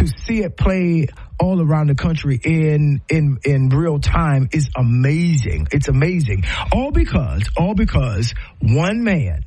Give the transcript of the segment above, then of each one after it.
to see it play all around the country in real time is amazing. It's amazing. All because one man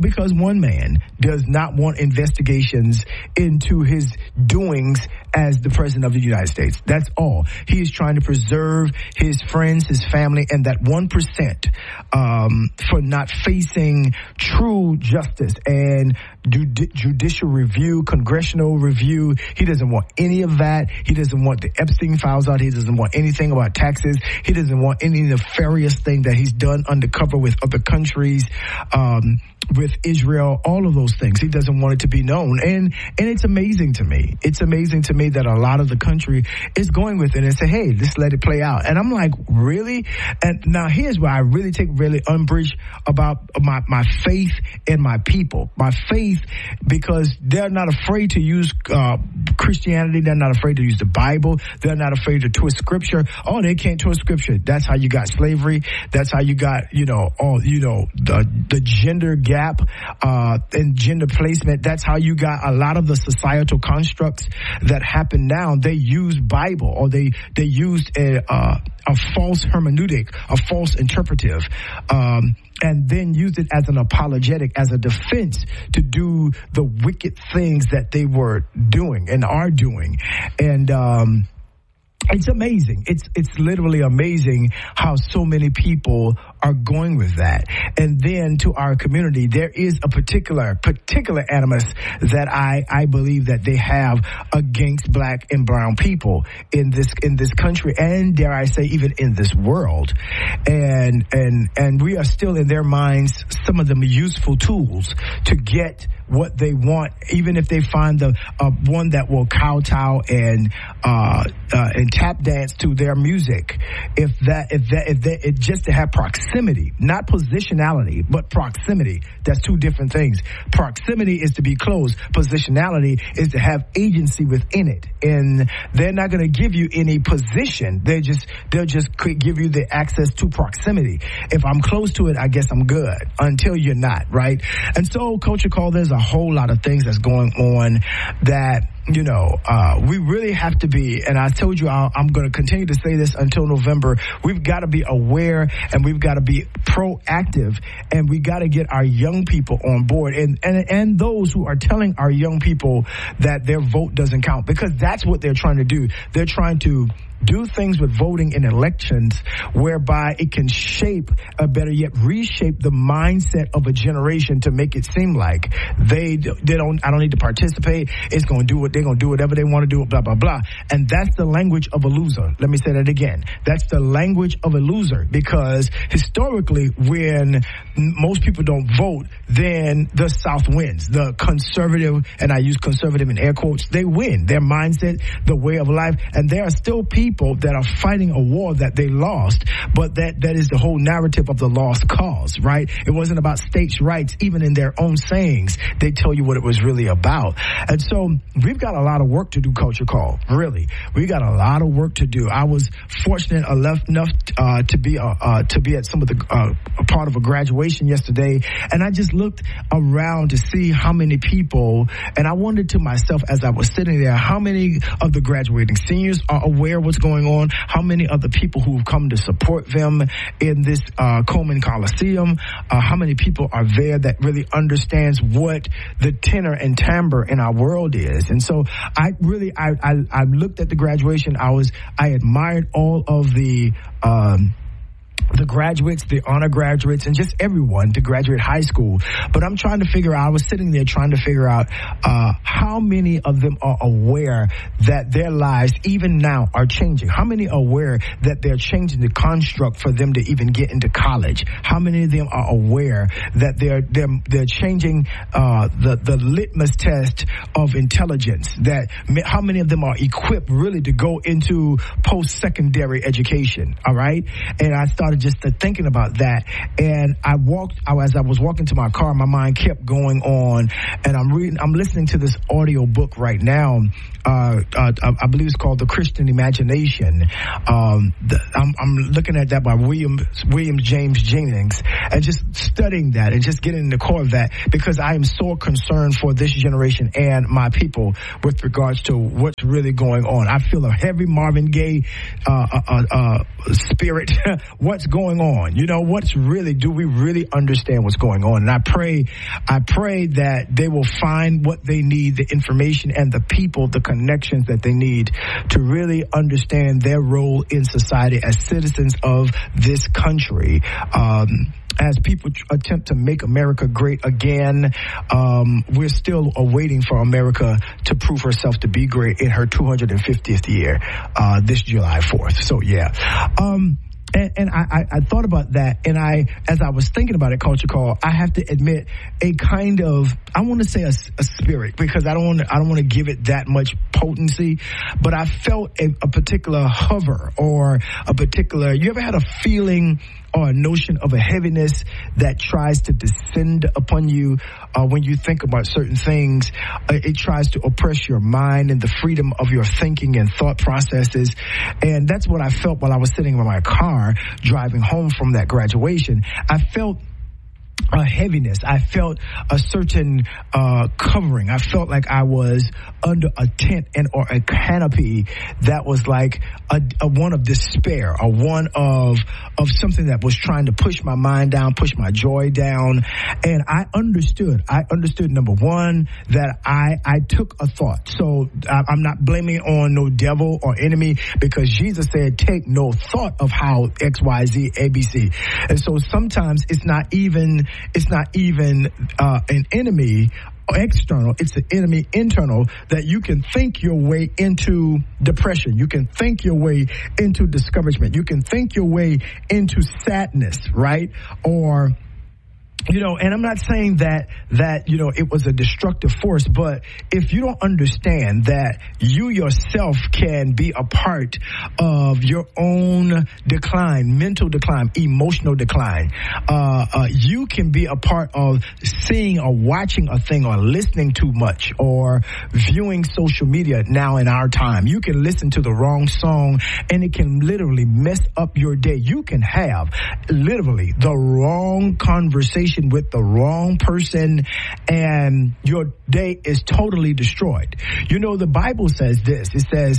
does not want investigations into his doings as the president of the United States. That's all. He is trying to preserve his friends, his family, and that 1% for not facing true justice and judicial review, congressional review. He doesn't want any of that. He doesn't want the Epstein files out. He doesn't want anything about taxes. He doesn't want any nefarious thing that he's done undercover with other countries, with Israel, all of those things. He doesn't want it to be known. And it's amazing to me. It's amazing to me that a lot of the country is going with it and say, hey, let's let it play out. And I'm like, really? And now here's where I really take really umbrage about my faith in my people. My faith, because they're not afraid to use Christianity. They're not afraid to use the Bible. They're not afraid to twist scripture. Oh, they can't twist scripture. That's how you got slavery. That's how you got, the gender gap and gender placement. That's how you got a lot of the societal constructs that happen now. They use Bible, or they used a false hermeneutic, a false interpretive, and then used it as an apologetic, as a defense to do the wicked things that they were doing and are doing. And it's amazing. It's literally amazing how so many people are going with that. And then to our community, there is a particular animus that I believe that they have against black and brown people in this country, and dare I say even in this world. And we are still in their minds some of the useful tools to get what they want, even if they find the one that will kowtow and tap dance to their music. If just to have proximity, not positionality, but proximity. That's two different things. Proximity is to be close. Positionality is to have agency within it. And they're not going to give you any position. They'll just give you the access to proximity. If I'm close to it, I guess I'm good until you're not, right? And so Culture Call, there's a whole lot of things that's going on that, we really have to be, and I told you I'm going to continue to say this until November, we've got to be aware and we've got to be proactive, and we got to get our young people on board and those who are telling our young people that their vote doesn't count, because that's what they're trying to do. They're trying to do things with voting in elections whereby it can shape, or better yet, reshape the mindset of a generation to make it seem like I don't need to participate. It's going to do what they're going to do, whatever they want to do, blah, blah, blah. And that's the language of a loser. Let me say that again. That's the language of a loser, because historically, when most people don't vote, then the South wins. The conservative, and I use conservative in air quotes, they win. Their mindset, the way of life, and there are still people that are fighting a war that they lost, but that is the whole narrative of the lost cause, right? It wasn't about states' rights. Even in their own sayings, they tell you what it was really about. And so we've got a lot of work to do, Culture Call. Really, we got a lot of work to do. I was fortunate enough to be at some of the part of a graduation yesterday, and I just looked around to see how many people, and I wondered to myself as I was sitting there, how many of the graduating seniors are aware what's going on, how many of the people who've come to support them in this Coleman Coliseum, how many people are there that really understands what the tenor and timbre in our world is. And so I looked at the graduation. I admired all of the graduates, the honor graduates, and just everyone to graduate high school. But I'm trying to figure out, I was sitting there trying to figure out how many of them are aware that their lives, even now, are changing. How many are aware that they're changing the construct for them to even get into college? How many of them are aware that they're changing the litmus test of intelligence? That how many of them are equipped really to go into post-secondary education? All right? And I started started just thinking about that. And as I was walking to my car, my mind kept going on, and I'm listening to this audio book right now. I believe it's called The Christian Imagination. I'm looking at that by William James Jennings, and just studying that and just getting in the core of that, because I am so concerned for this generation and my people with regards to what's really going on. I feel a heavy Marvin Gaye spirit. What's going on? Do we really understand what's going on? And I pray that they will find what they need, the information and the people, the connections that they need to really understand their role in society as citizens of this country. As people attempt to make America great again, we're still waiting for America to prove herself to be great in her 250th year, this July 4th. So, yeah. And I thought about that, and as I was thinking about it, Culture Call, I have to admit a kind of, I want to say a spirit, because I don't want to give it that much potency, but I felt a particular hover, or a particular, you ever had a feeling or a notion of a heaviness that tries to descend upon you when you think about certain things? It tries to oppress your mind and the freedom of your thinking and thought processes. And that's what I felt while I was sitting in my car driving home from that graduation. I felt a heaviness. I felt a certain covering. I felt like I was under a tent or a canopy that was like a one of despair, or one of something that was trying to push my mind down, push my joy down. And I understood, number one, that I took a thought. So I'm not blaming on no devil or enemy, because Jesus said, take no thought of how X, Y, Z, A, B, C. And so sometimes it's not even an enemy external, it's the enemy internal, that you can think your way into depression. You can think your way into discouragement. You can think your way into sadness, right? Or, and I'm not saying that it was a destructive force, but if you don't understand that you yourself can be a part of your own decline, mental decline, emotional decline, you can be a part of seeing or watching a thing, or listening too much, or viewing social media now in our time. You can listen to the wrong song, and it can literally mess up your day. You can have literally the wrong conversation with the wrong person, and your day is totally destroyed. The Bible says this. It says,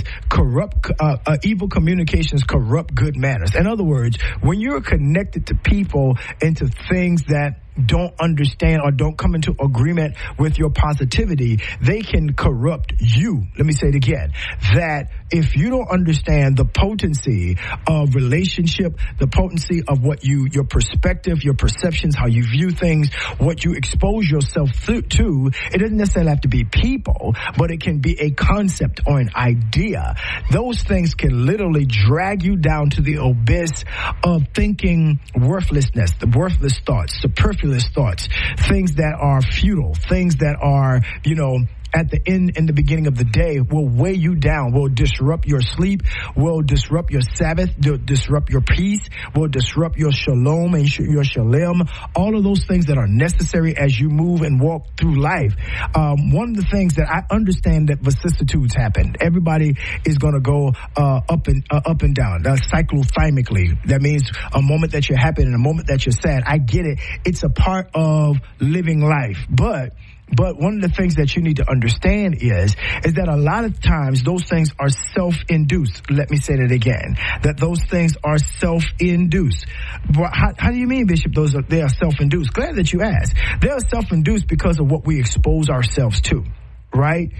evil communications corrupt good manners. In other words, when you're connected to people and to things that don't understand or don't come into agreement with your positivity, they can corrupt you. Let me say it again. That if you don't understand the potency of relationship, the potency of what your perspective, your perceptions, how you view things, what you expose yourself to, it doesn't necessarily have to be people, but it can be a concept or an idea. Those things can literally drag you down to the abyss of thinking worthlessness, the worthless thoughts, superfluous thoughts, things that are futile, things that are, at the end and the beginning of the day will weigh you down, will disrupt your sleep, will disrupt your Sabbath, disrupt your peace, will disrupt your shalom and your shalem, all of those things that are necessary as you move and walk through life. One of the things that I understand that vicissitudes happen. Everybody is going to go up and down, cyclothymically. That means a moment that you're happy and a moment that you're sad. I get it. It's a part of living life. But one of the things that you need to understand is that a lot of times those things are self-induced. Let me say that again. That those things are self-induced. Well, how do you mean, Bishop? They are self-induced? Glad that you asked. They are self-induced because of what we expose ourselves to, right?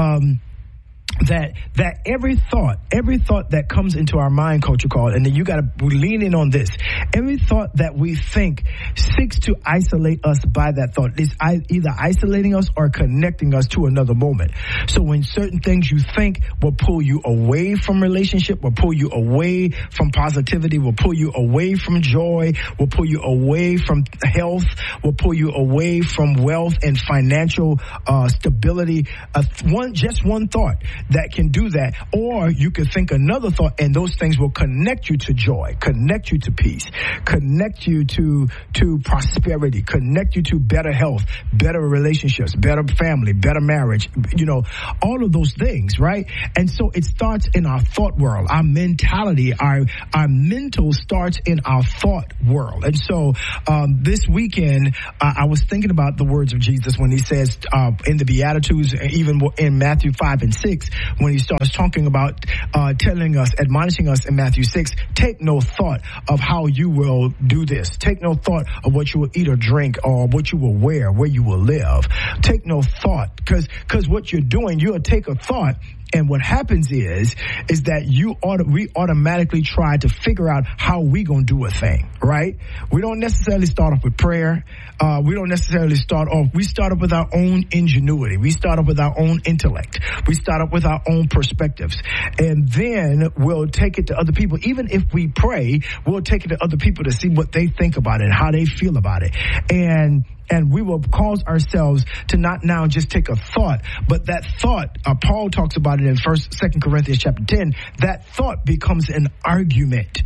That every thought that comes into our mind, Culture Call, and then you got to lean in on this. Every thought that we think seeks to isolate us by that thought. It's either isolating us or connecting us to another moment. So when certain things you think will pull you away from relationship, will pull you away from positivity, will pull you away from joy, will pull you away from health, will pull you away from wealth and financial stability. Just one thought that can do that. Or you could think another thought, and those things will connect you to joy, connect you to peace, connect you to prosperity, connect you to better health, better relationships, better family, better marriage, all of those things, right? And so it starts in our thought world, our mentality, our mental starts in our thought world. And so this weekend, I was thinking about the words of Jesus when he says in the Beatitudes, even in Matthew 5 and 6, when he starts talking about telling us, admonishing us in Matthew 6, take no thought of how you will do this. Take no thought of what you will eat or drink, or what you will wear, where you will live. Take no thought, because what you're doing, you'll take a thought, and what happens is that we automatically try to figure out how we gonna do a thing, right? We don't necessarily start off with prayer. We don't necessarily start off with our own ingenuity. We start off with our own intellect. We start off with our own perspectives. And then we'll take it to other people. Even if we pray, we'll take it to other people to see what they think about it, how they feel about it. And we will cause ourselves to not now just take a thought, but that thought, Paul talks about it in 2 Corinthians chapter 10, that thought becomes an argument.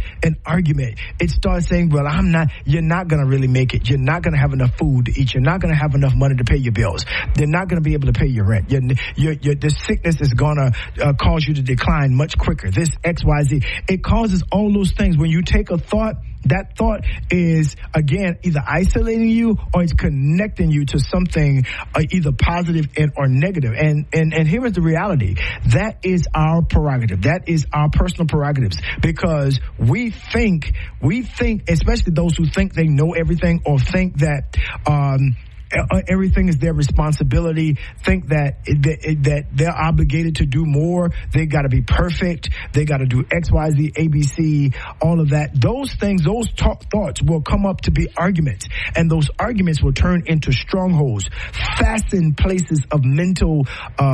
It starts saying, well, you're not going to really make it. You're not going to have enough food to eat. You're not going to have enough money to pay your bills. You're not going to be able to pay your rent. This sickness is going to cause you to decline much quicker. This XYZ. It causes all those things. When you take a thought, that thought is, again, either isolating you or it's connecting you to something either positive or negative. And here is the reality. That is our prerogative. That is our personal prerogatives, because we think, especially those who think they know everything or think that everything is their responsibility, think that they're obligated to do more. They got to be perfect. They got to do X, Y, Z, ABC, all of that. Those things, those thoughts will come up to be arguments, and those arguments will turn into strongholds, fasten places of mental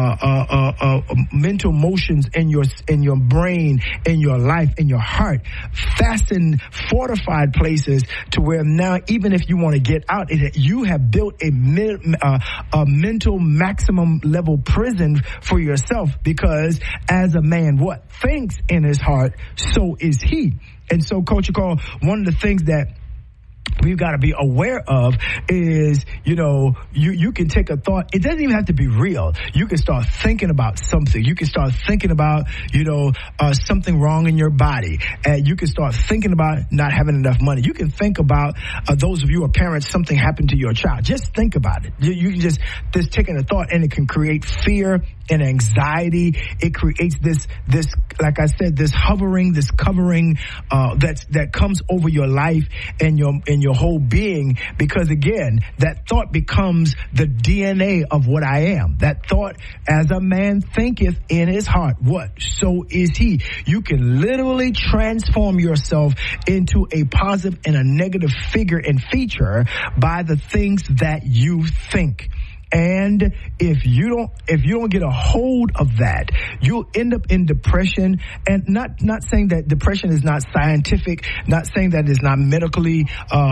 motions in your brain, in your life, in your heart, fasten fortified places to where now, even if you want to get out, you have built a mental maximum level prison for yourself, because as a man what thinks in his heart, so is he. And so, Coach Carl, one of the things that we've got to be aware of is, you can take a thought. It doesn't even have to be real. You can start thinking about something. You can start thinking about, something wrong in your body. And you can start thinking about not having enough money. You can think about, those of you who are parents, something happened to your child. Just think about it. You can just taking a thought, and it can create fear and anxiety. It creates this, like I said, this hovering, this covering, that comes over your life and your whole being, because again, that thought becomes the DNA of what I am. That thought, as a man thinketh in his heart, what? So is he. You can literally transform yourself into a positive and a negative figure and feature by the things that you think. And if you don't get a hold of that, you'll end up in depression. And not saying that depression is not scientific, not saying that it's not medically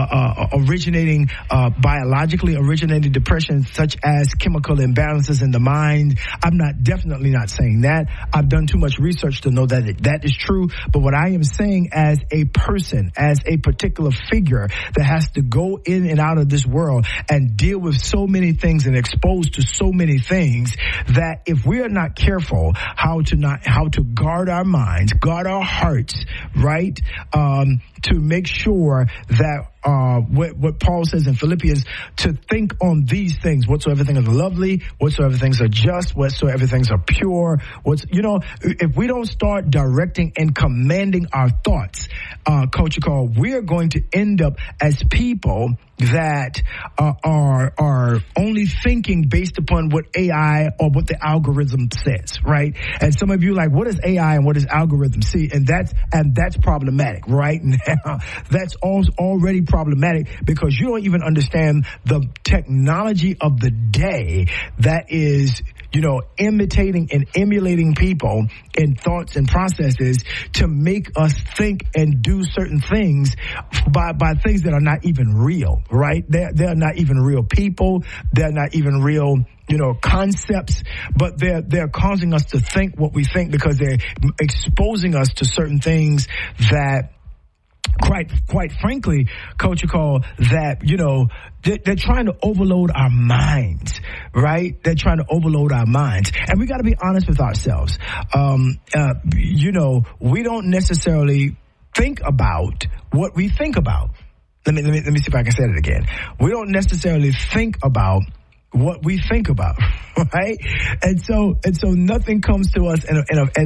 biologically originated depression, such as chemical imbalances in the mind. I'm definitely not saying that. I've done too much research to know that that is true. But what I am saying, as a person, as a particular figure that has to go in and out of this world and deal with so many things and exposed to so many things, that if we are not careful how to guard our minds, guard our hearts, right, to make sure that what Paul says in Philippians, to think on these things, whatsoever things are lovely, whatsoever things are just, whatsoever things are pure, if we don't start directing and commanding our thoughts, Coach Carl, we are going to end up as people that are only thinking based upon what AI or what the algorithm says, right? And some of you like, what is AI and what is algorithm? See, and that's problematic right now. That's already problematic, because you don't even understand the technology of the day that is imitating and emulating people in thoughts and processes to make us think and do certain things by things that are not even real, right? They're not even real people. They're not even real, concepts, but they're causing us to think what we think because they're exposing us to certain things that quite frankly, Coach Call, that, they're trying to overload our minds, right? They're trying to overload our minds. And we got to be honest with ourselves. We don't necessarily think about what we think about. Let me see if I can say it again. We don't necessarily think about what we think about, right? And so nothing comes to us in a